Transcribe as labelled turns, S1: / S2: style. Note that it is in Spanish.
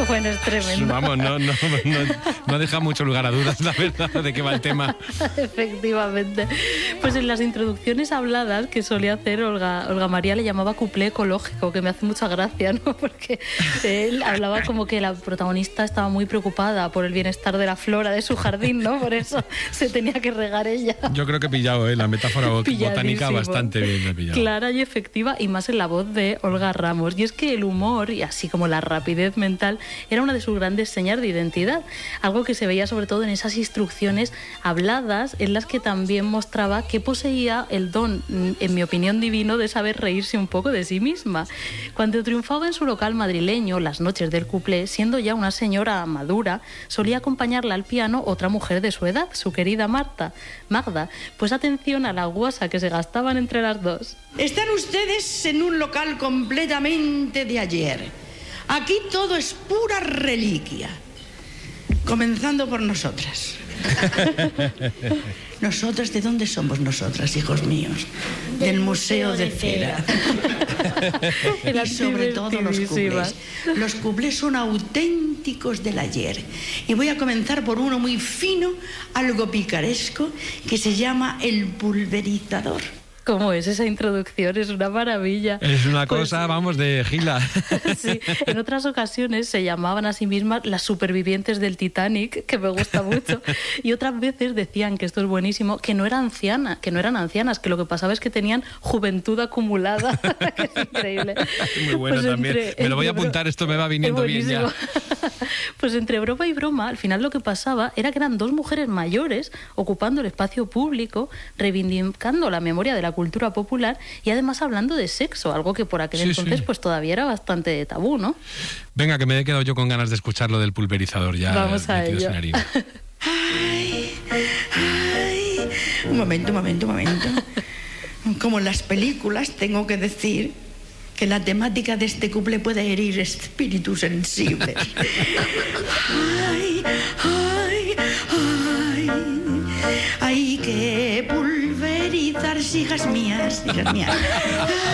S1: Bueno, es tremendo.
S2: Vamos, no deja mucho lugar a dudas, la verdad, de qué va el tema.
S1: Efectivamente. Pues en las introducciones habladas que solía hacer Olga María le llamaba cuplé ecológico, que me hace mucha gracia, ¿no? Porque él hablaba como que la protagonista estaba muy preocupada por el bienestar de la flora de su jardín, ¿no? Por eso se tenía que regar ella.
S2: Yo creo que he pillado, la metáfora botánica bastante bien he pillado.
S1: Clara y efectiva, y más en la voz de Olga Ramos. Y es que el humor, y así como la rapidez mental, era una de sus grandes señas de identidad. Algo que se veía sobre todo en esas instrucciones habladas, en las que también mostraba que poseía el don, en mi opinión divino, de saber reírse un poco de sí misma. Cuando triunfaba en su local madrileño, las noches del cuplé, siendo ya una señora madura, solía acompañarla al piano otra mujer de su edad, su querida Magda. Pues atención a la guasa que se gastaban entre las dos.
S3: Están ustedes en un local completamente de ayer. Aquí todo es pura reliquia. Comenzando por nosotras. ¿Nosotras de dónde somos nosotras, hijos míos? Del Museo de Cera. Y sobre todo los cuplés. Los cuplés son auténticos del ayer. Y voy a comenzar por uno muy fino, algo picaresco, que se llama el pulverizador.
S1: ¿Cómo es esa introducción? Es una maravilla.
S2: Es una cosa, vamos, de gila.
S1: Sí, en otras ocasiones se llamaban a sí mismas las supervivientes del Titanic, que me gusta mucho, y otras veces decían, que esto es buenísimo, que no eran ancianas, que lo que pasaba es que tenían juventud acumulada. Que es increíble.
S2: Muy bueno pues también. Me lo voy a apuntar, esto me va viniendo bien ya.
S1: Pues entre broma y broma, al final lo que pasaba era que eran dos mujeres mayores ocupando el espacio público, reivindicando la memoria de la cultura popular y además hablando de sexo, algo que por aquel entonces pues todavía era bastante tabú, ¿no?
S2: Venga, que me he quedado yo con ganas de escuchar lo del pulverizador ya.
S1: Vamos a ello.
S3: Ay, un momento. Como en las películas, tengo que decir que la temática de este cuplé puede herir espíritus sensibles. Hay que pulverizar, hijas mías.